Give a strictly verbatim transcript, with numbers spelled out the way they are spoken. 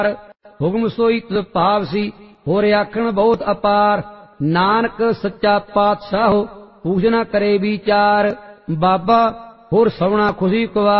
ਹੁਕਮ ਸੋਈ ਤਿਸ ਭਾਵ ਸੀ ਹੋਰ ਆਖਣ ਬਹੁਤ ਅਪਾਰ। ਨਾਨਕ ਸੱਚਾ ਪਾਤਸ਼ਾਹ ਪੂਜਨਾ ਕਰੇ ਵਿਚਾਰ। ਬਾਬਾ ਹੋਰ ਸਵਣਾ ਖੁਸ਼ੀ ਕੁਵਾਰ